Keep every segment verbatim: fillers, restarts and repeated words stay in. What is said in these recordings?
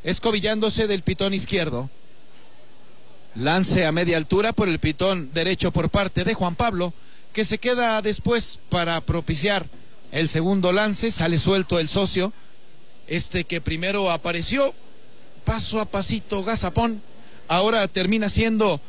escobillándose del pitón izquierdo. Lance a media altura por el pitón derecho por parte de Juan Pablo, que se queda después para propiciar el segundo lance. Sale suelto el socio, este que primero apareció paso a pasito gazapón, ahora termina siendo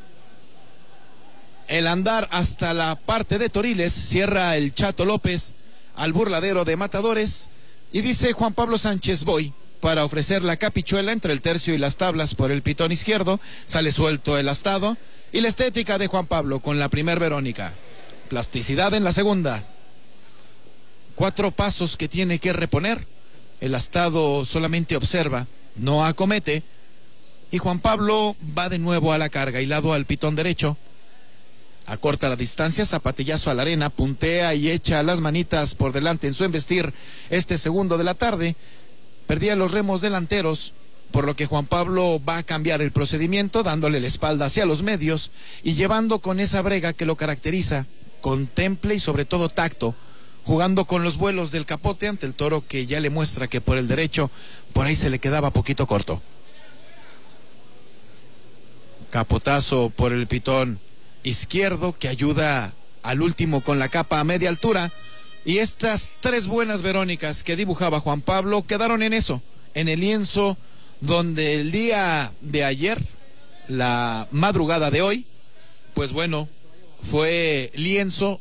el andar hasta la parte de Toriles. Cierra el Chato López al burladero de Matadores y dice Juan Pablo Sánchez: voy para ofrecer la capichuela entre el tercio y las tablas por el pitón izquierdo. Sale suelto el astado y la estética de Juan Pablo con la primer Verónica. Plasticidad en la segunda. Cuatro pasos que tiene que reponer. El astado solamente observa, no acomete. Y Juan Pablo va de nuevo a la carga, hilado al pitón derecho. Acorta la distancia, zapatillazo a la arena, puntea y echa las manitas por delante en su embestir este segundo de la tarde. Perdía los remos delanteros, por lo que Juan Pablo va a cambiar el procedimiento, dándole la espalda hacia los medios y llevando con esa brega que lo caracteriza, con temple y sobre todo tacto, jugando con los vuelos del capote ante el toro, que ya le muestra que por el derecho, por ahí se le quedaba poquito corto. Capotazo por el pitón izquierdo que ayuda al último con la capa a media altura. Y estas tres buenas Verónicas que dibujaba Juan Pablo quedaron en eso, en el lienzo donde el día de ayer, la madrugada de hoy, pues bueno, fue lienzo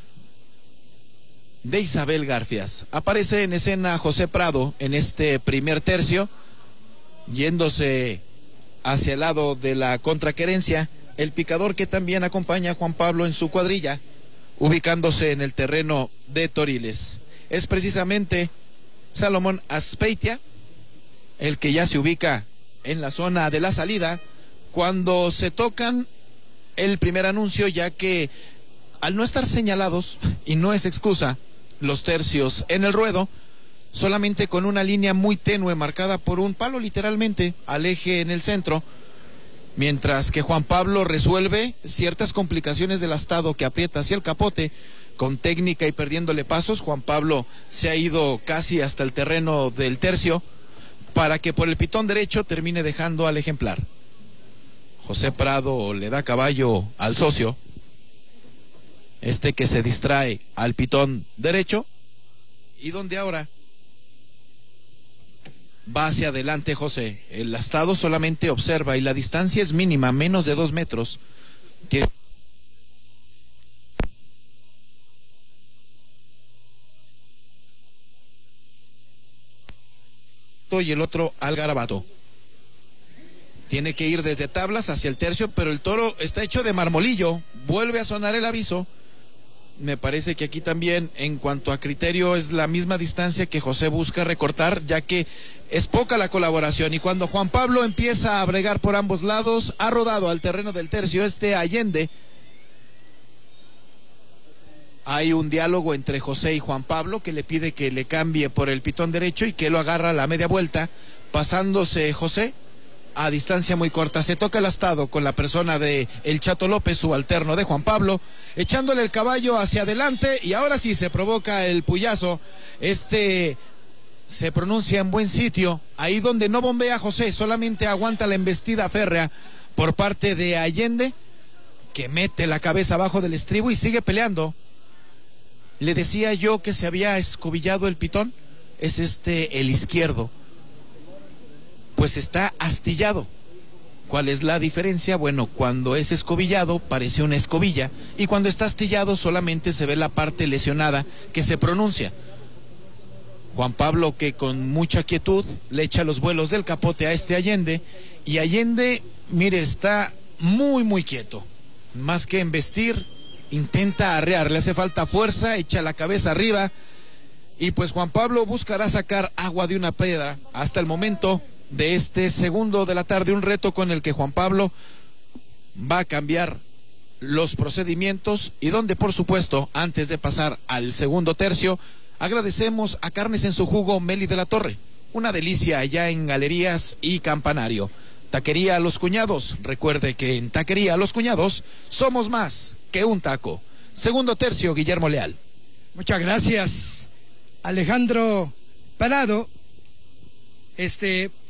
de Isabel Garfias. Aparece en escena José Prado en este primer tercio, yéndose hacia el lado de la contraquerencia, el picador que también acompaña a Juan Pablo en su cuadrilla, ubicándose en el terreno de Toriles. Es precisamente Salomón Azpeitia el que ya se ubica en la zona de la salida cuando se tocan el primer anuncio, ya que al no estar señalados, y no es excusa, los tercios en el ruedo, solamente con una línea muy tenue marcada por un palo literalmente al eje en el centro, mientras que Juan Pablo resuelve ciertas complicaciones del astado que aprieta hacia el capote con técnica y perdiéndole pasos. Juan Pablo se ha ido casi hasta el terreno del tercio para que por el pitón derecho termine dejando al ejemplar. José Prado le da caballo al socio, este que se distrae al pitón derecho, y donde ahora va hacia adelante José. El astado solamente observa y la distancia es mínima, menos de dos metros. Tiene... y el otro al garabato. Tiene que ir desde tablas hacia el tercio, pero el toro está hecho de marmolillo. Vuelve a sonar el aviso. Me parece que aquí también, en cuanto a criterio, es la misma distancia que José busca recortar, ya que es poca la colaboración. Y cuando Juan Pablo empieza a bregar por ambos lados, ha rodado al terreno del tercio este Allende. Hay un diálogo entre José y Juan Pablo, que le pide que le cambie por el pitón derecho y que lo agarra a la media vuelta, pasándose José a distancia muy corta. Se toca el astado con la persona de el Chato López, subalterno de Juan Pablo, echándole el caballo hacia adelante, y ahora sí se provoca el puyazo. Este se pronuncia en buen sitio, ahí donde no bombea José, solamente aguanta la embestida férrea por parte de Allende, que mete la cabeza abajo del estribo y sigue peleando. Le decía yo que se había escobillado el pitón, es este el izquierdo, pues está astillado. ¿Cuál es la diferencia? Bueno, cuando es escobillado parece una escobilla, y cuando está astillado solamente se ve la parte lesionada que se pronuncia. Juan Pablo, que con mucha quietud le echa los vuelos del capote a este Allende, y Allende, mire, está muy muy quieto, más que embestir, intenta arrear, le hace falta fuerza, echa la cabeza arriba, y pues Juan Pablo buscará sacar agua de una piedra. Hasta el momento de este segundo de la tarde, un reto con el que Juan Pablo va a cambiar los procedimientos, y donde por supuesto, antes de pasar al segundo tercio, agradecemos a Carnes en su Jugo Meli de la Torre, una delicia allá en Galerías y Campanario. Taquería Los Cuñados, recuerde que en Taquería Los Cuñados somos más que un taco. Segundo tercio, Guillermo Leal. Muchas gracias, Alejandro Prado. Este